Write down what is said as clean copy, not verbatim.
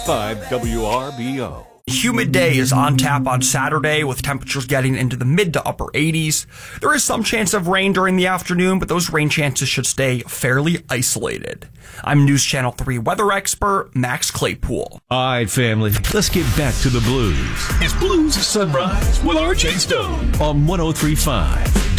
5 WRBO. Humid day is on tap on Saturday with temperatures getting into the mid to upper 80s. There is some chance of rain during the afternoon, but those rain chances should stay fairly isolated. I'm News Channel 3 weather expert Max Claypool. All right, family, let's get back to the blues. It's Blues Sunrise with RJ Stone On 103.5